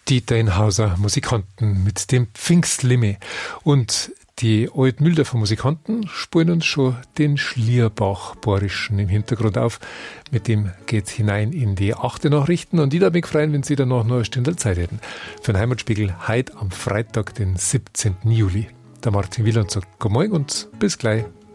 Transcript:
Die Deinhauser Musikanten mit dem Pfingstlimme. Und die Altmühldorfer Musikanten spielen uns schon den Schlierbach-Borischen im Hintergrund auf. Mit dem geht's hinein in die 8. Nachrichten. Und ich würde mich freuen, wenn Sie danach noch eine Stunde Zeit hätten. Für den Heimatspiegel heute am Freitag, den 17. Juli. Der Martin Wieland sagt Guten Morgen und bis gleich.